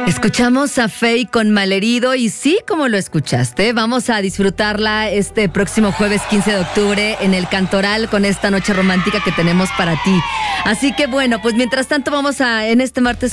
Escuchamos a Faye con Malherido y sí, como lo escuchaste, vamos a disfrutarla este próximo jueves 15 de octubre en el Cantoral con esta noche romántica que tenemos para ti. Así que bueno, pues mientras tanto vamos a, en este martes